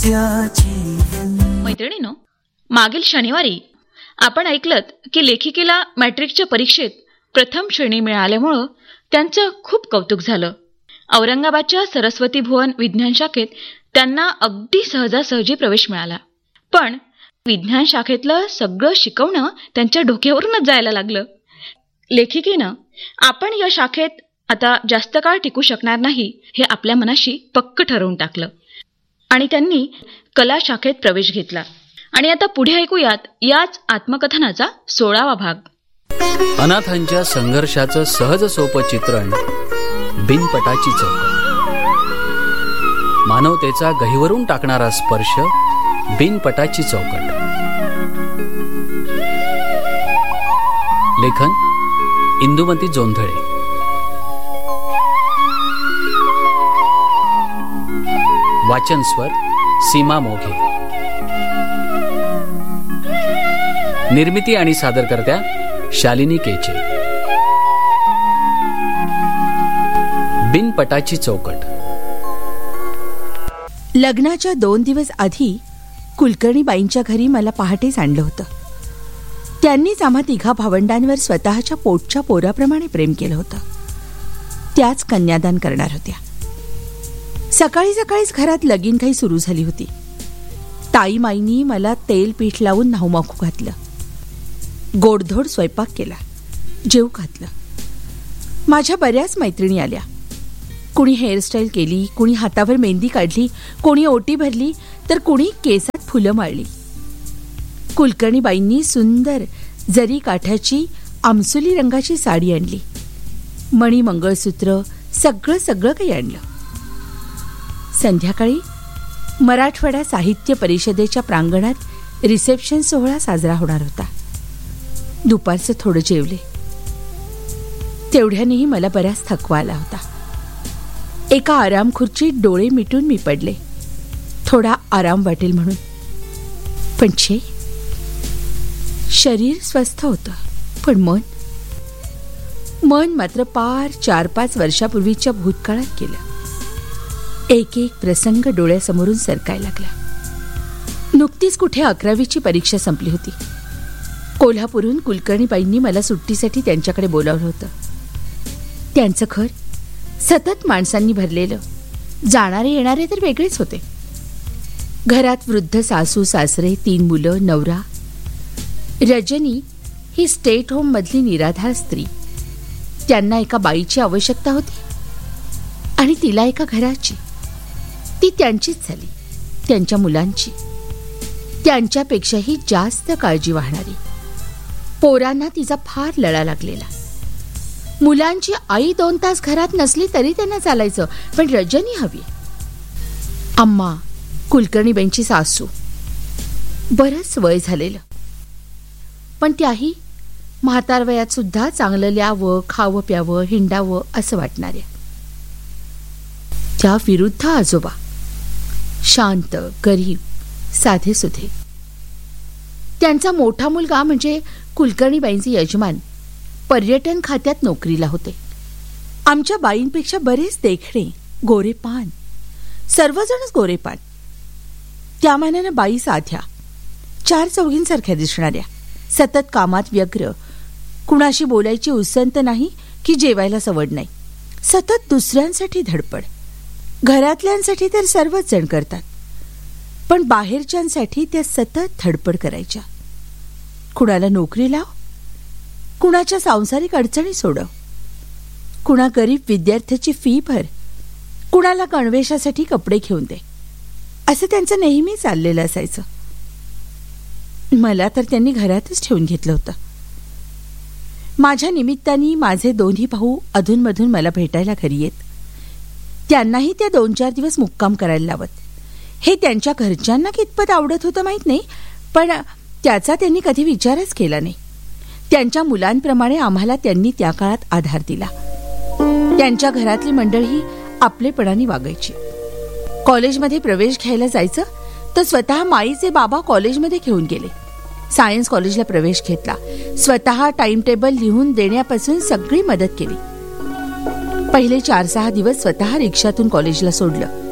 मैत्रिणींनो, मागील शनिवारी आपण ऐकलत की लेखिकेला मॅट्रिकच्या परीक्षेत प्रथम श्रेणी मिळाल्यामुळं त्यांचं खूप कौतुक झालं. औरंगाबादच्या सरस्वती भुवन विज्ञान शाखेत त्यांना अगदी सहजासहजी प्रवेश मिळाला. पण विज्ञान शाखेतलं सगळं शिकवणं त्यांच्या डोक्यावरूनच जायला लागलं. लेखिकेनं आपण या शाखेत आता जास्त काळ टिकू शकणार नाही हे आपल्या मनाशी पक्क ठरवून टाकलं आणि त्यांनी कला शाखेत प्रवेश घेतला. आणि आता पुढे ऐकूयात याच आत्मकथनाचा 16वा भाग. अनाथांच्या संघर्षाचं सहज सोपं चित्रण, बिनपटाची चौकट. मानवतेचा गहिवरून टाकणारा स्पर्श, बिनपटाची चौकट. लेखन इंदुमती जोंधळे. वाचन स्वर सीमा मोघे. निर्मिती आणि सादरकर्त्या शालिनी केचे. बिनपटाची चौकट. लग्नाच्या 2 दिवस आधी कुलकर्णीबाईंच्या घरी मला पहाटेच आणलं होतं. त्यांनीच आम्हा तिघा भावंडांवर स्वतःच्या पोटच्या पोराप्रमाणे प्रेम केलं होतं. त्याच कन्यादान करणार होत्या. सकाळी सकाळीच घरात लगीनघाई सुरू झाली होती. ताईमाईंनी मला तेल पीठ लावून न्हाऊमाखू घातलं. गोडधोड स्वयंपाक केला. जेव घातलं. माझ्या बऱ्याच मैत्रिणी आल्या. कुणी हेअरस्टाईल केली, कुणी हातावर मेहंदी काढली, कोणी ओटी भरली, तर कुणी केसात फुलं माळली. कुलकर्णीबाईंनी सुंदर जरी काठाची आमसुली रंगाची साडी आणली. मणी, मंगळसूत्र, सगळं काही आणलं. संध्याकाळी मराठवाडा साहित्य परिषदेच्या प्रांगणात रिसेप्शन सोहळा साजरा होणार होता. दुपारचं थोडं जेवले. तेवढ्यानेही मला बराच थकवा आला होता. एका आराम खुर्चीत डोळे मिटून मी पडले, थोडा आराम वाटेल म्हणून. पण शरीर स्वस्थ होतं, पण मन मात्र पार 4-5 वर्षापूर्वीच्या भूतकाळात गेलं. एक एक प्रसंग डोळ्यासमोरून सरकायला लागला. नुकतीच कुठे 11वीची परीक्षा संपली होती. कोल्हापूरहून कुलकर्णीबाईंनी मला सुट्टीसाठी त्यांच्याकडे बोलावलं होतं. त्यांचं घर सतत माणसांनी भरलेलं. जाणारे येणारे तर वेगळेच होते. घरात वृद्ध सासू सासरे, 3 मुलं, नवरा. रजनी ही स्टेट होम मधली निराधार स्त्री. त्यांना एका बाईची आवश्यकता होती आणि तिला एका घराची. ती त्यांचीच झाली, त्यांच्या मुलांची. त्यांच्यापेक्षाही जास्त काळजी वाहणारी. पोरांना तिचा फार लळा लागलेला. मुलांची आई 2 तास घरात नसली तरी त्यांना चालायचं, पण रजनी हवी. अम्मा, कुलकर्णीबाईंची सासू. बरंच वय झालेलं, पण त्याही म्हातार वयात सुद्धा चांगलं ल्यावं, खावं प्यावं, हिंडावं असं वाटणाऱ्या. त्या विरुद्ध आजोबा, शांत, गरीब, साधे सुधे. त्यांचा मोठा मुलगा म्हणजे कुलकर्णीबाईंचे यजमान पर्यटन खात्यात नोकरीला होते. आमच्या बाईंपेक्षा बरेच देखणे, गोरेपान, सर्वजणच गोरेपान. त्या मानानं बाई साध्या, 4 चौघींसारख्या दिसणाऱ्या, सतत कामात व्यग्र, कुणाशी बोलायची उसंत नाही की जेवायला सवड नाही. सतत दुसऱ्यांसाठी धडपड. घरातल्यांसाठी तर सर्वच जण करतात, पण बाहेरच्यांसाठी त्या सतत धडपड करायच्या. कुणाला नोकरी लाव, कुणाच्या सांसारिक अडचणी सोडव, कुणा गरीब विद्यार्थ्याची फी भर, कुणाला गणवेशासाठी कपडे घेऊन दे, असं त्यांचं नेहमी चाललेलं असायचं. मला तर त्यांनी घरातच ठेवून घेतलं होतं. माझ्या निमित्ताने माझे 2 भाऊ अधूनमधून मला भेटायला घरी येत. त्यांनाही त्या 2-4 दिवस मुक्काम करायला लावत. हे त्यांच्या घरच्यांना कितपत आवडत होतं माहीत नाही, पण त्याचा त्यांनी कधी विचारच केला नाही. त्यांच्या मुलांप्रमाणे आम्हाला त्यांनी त्या काळात आधार दिला. त्यांच्या घरातली मंडळी आपलेपणाने वागायची. कॉलेजमध्ये प्रवेश घ्यायला जायचं तर स्वतः माईचे बाबा कॉलेजमध्ये घेऊन गेले. सायन्स कॉलेजला प्रवेश घेतला. स्वतः टाइम टेबल लिहून देण्यापासून सगळी मदत केली. पहिले 4-6 दिवस स्वतः रिक्षातून कॉलेजला सोडलं.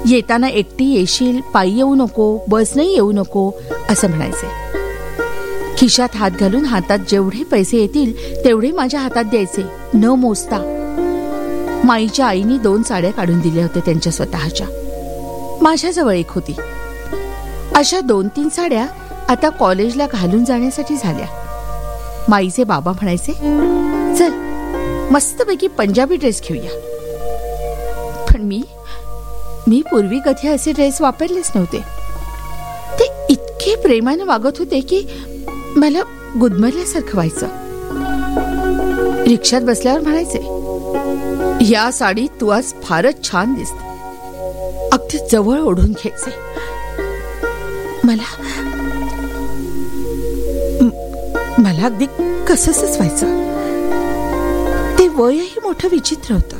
येताना एकटी येशील, पायी येऊ नको, बसनंही येऊ नको असं म्हणायचे. खिशात हात घालून हातात जेवढे पैसे येतील तेवढे माझ्या हातात द्यायचे, न मोजता. माईच्या आईने 2 साड्या काढून दिल्या होत्या त्यांच्या स्वतःच्या. माझ्याजवळ एक होती. अशा 2-3 साड्या आता कॉलेजला घालून जाण्यासाठी झाल्या. माईचे बाबा म्हणायचे, चल मस्तपैकी पंजाबी ड्रेस घेऊया. पण मी पूर्वी कधी असे ड्रेस वापरलेच नव्हते. ते इतके प्रेमाने वागत होते की मला गुदमरल्यासारखं व्हायचं. रिक्षात बसल्यावर म्हणायचे, या साडीत तू आज फारच छान दिसते. अगदी जवळ ओढून घ्यायचे. मला अगदी कसंच व्हायचं. ते वयही मोठं विचित्र होतं.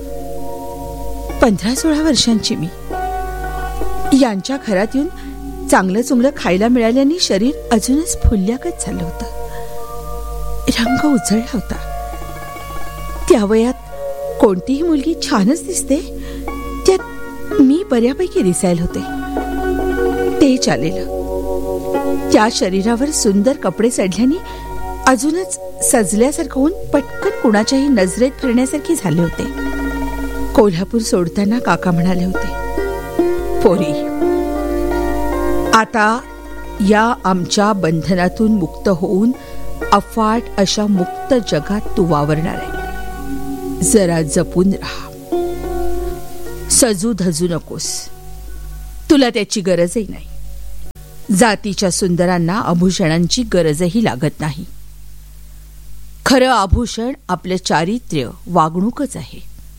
15-16 वर्षांची मी. यांच्या घरात येऊन चांगलं चुंगलं खायला मिळाल्याने शरीर अजूनच फुलल्यागत झालं होतं. रंग उजळला होता. त्या वयात कोणतीही मुलगी छानच दिसते, त्यात मी बऱ्यापैकी दिसायला होते. ते चालेलं. त्या शरीरावर सुंदर कपडे चढल्याने अजूनच सजल्यासारखं होऊन पटकन कुणाच्याही नजरेत फिरण्यासारखी झाले होते. कोल्हापूर सोडताना काका म्हणाले होते, पोरी, आता या आमच्या बंधनातून मुक्त होऊन अफाट अशा मुक्त जगात तू वावरणार आहे. जरा जपून राहा. सजू धजू नकोस. तुला त्याची गरजही नाही. जातीच्या सुंदरांना आभूषणांची गरजही लागत नाही. खरं आभूषण आपलं चारित्र्य, वागणूकच आहे.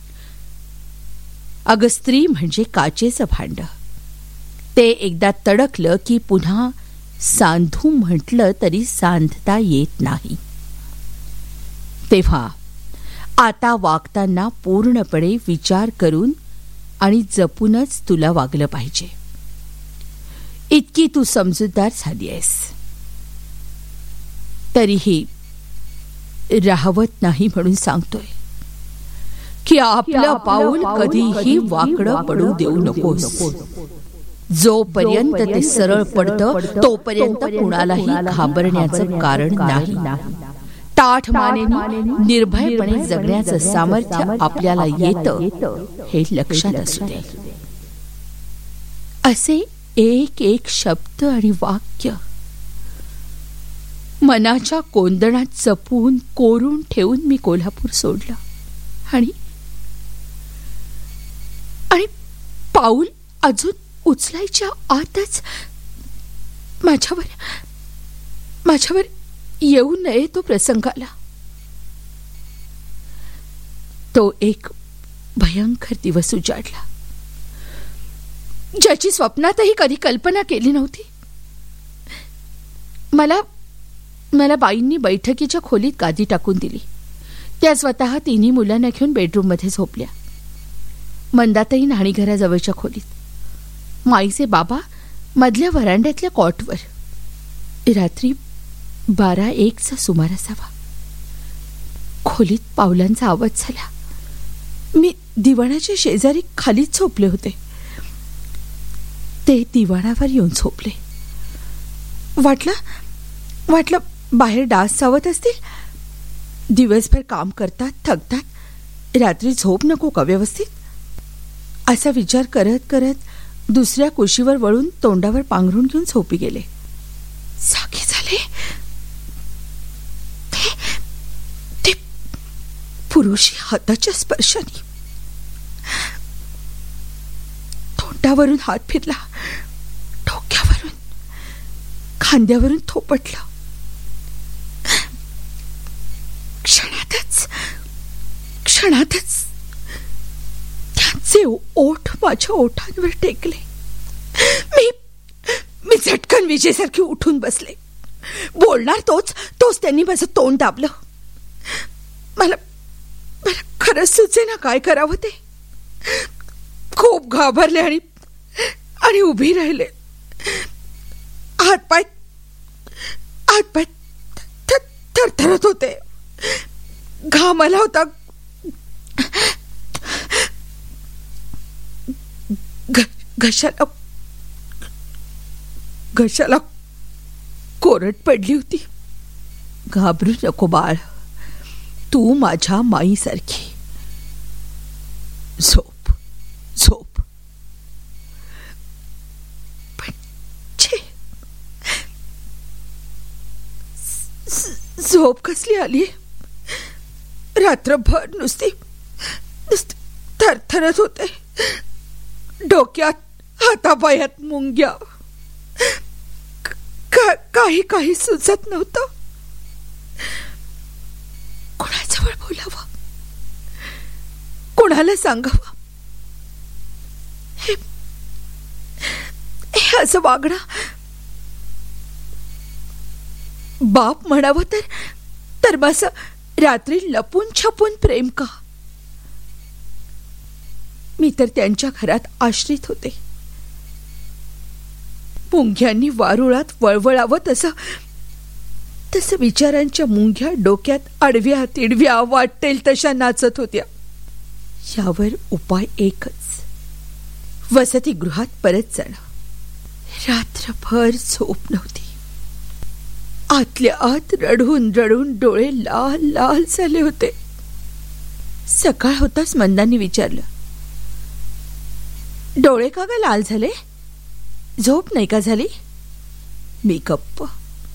अगं, स्त्री म्हणजे काचेचं भांड. ते एकदा तडकलं की पुन्हा सांधू म्हटलं तरी सांधता येत नाही. तेव्हा आता वागताना पूर्णपणे विचार करून आणि जपूनच तुला वागलं पाहिजे. इतकी तू समजूतदार झाली आहेस. तरीही राहवत नाही म्हणून सांगतोय की आपलं पाऊल कधीही वाकडं पडू देऊ नकोस. जोपर्यंत ते सरळ पडतं तोपर्यंत कुणालाही घाबरण्याचं कारण नाही. ताठ मानेने निर्भयपणे जगण्याचं सामर्थ्य आपल्याला येतं हे लक्षात असू दे. असे एक एक शब्द आणि वाक्य मनाच्या कोंदणात जपून कोरून ठेवून मी कोल्हापूर सोडलं. आणि पाऊल अजून उचलायच्या आतच माझ्यावर येऊ नये तो प्रसंग आला. तो एक भयंकर दिवस उजाडला, ज्याची स्वप्नातही कधी कल्पना केली नव्हती. मला बाईंनी बैठकीच्या खोलीत गादी टाकून दिली. त्या स्वतः 3 मुलांना घेऊन बेडरूम मध्ये झोपल्या. मंदाताई न्हाणीघराजवळच्या खोलीत, माईचे बाबा मधल्या व्हरांड्यातल्या कॉटवर. रात्री 12-1चा सुमार असावा. खोलीत पावलांचा आवाज झाला. मी दिवाणाच्या शेजारी खालीच झोपले होते. ते दिवाणावर येऊन झोपले. वाटलं बाहेर डास चावत असतील. दिवसभर काम करतात, थकतात, रात्री झोप नको का व्यवस्थित, असा विचार करत करत दुसऱ्या कुशीवर वळून तोंडावर पांघरून घेऊन झोपी गेले. जागे झाले. ते पुरुषी हाताच्या स्पर्शाने तोंडावरून हात फिरला, डोक्यावरून, खांद्यावरून थोपटलं. क्षणातच त्यांचे ओठ माझ्या ओठांवर टेकले. मी झटकन विजेसारखी उठून बसले. बोलणार तोच त्यांनी माझं तोंड दाबलं. मला खरंच सुचेना काय करावं ते. खूप घाबरले आणि उभी राहिले. हातपाय थरथरत होते. घाम आला होता. घशाला घशाला कोरड पडली होती. घाबरू नको बाळ, तू माझ्या माईसारखी. झोप झोप. पण छे, झोप कसली आली. रात्रभर नुसती थरथरत होते. डोक्यात हातापायात मुंग्या. काही सुचत नव्हतं. कोणाजवळ बोलावं, कोणाला सांगावं. हे असं वागणं. बाप म्हणावं तर बस रात्री लपून छपून प्रेम का. मी तर त्यांच्या घरात आश्रित होते. मुंग्यांनी वारुळात वळवळावं तसं विचारांच्या मुंग्या डोक्यात आडव्या तिडव्या वाटेल तशा नाचत होत्या. यावर उपाय एकच, वसतिगृहात परत जाणं. रात्रभर झोप नव्हती. आतल्या आत रडून रडून डोळे लाल लाल झाले होते. सकाळ होताच मंदांनी विचारलं, डोळे का ग लाल झाले? झोप नाही का झाली? मी गप्प.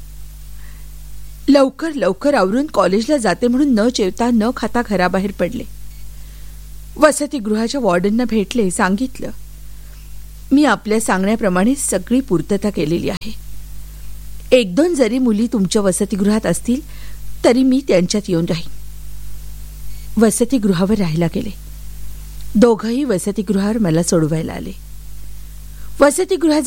लवकर लवकर आवरून कॉलेजला जाते म्हणून न जेवता न खाता घराबाहेर पडले. वसतिगृहाच्या वॉर्डनना भेटले. सांगितलं, मी आपल्या सांगण्याप्रमाणे सगळी पूर्तता केलेली आहे. 1-2 जरी मुली तुमच्या वसतिगृहात असतील तरी मी त्यांच्यात येऊन राहीन. वसतिगृहावर राहायला गेले. दोघंही वसतिगृहावर मला सोडवायला आले. वसतिगृहात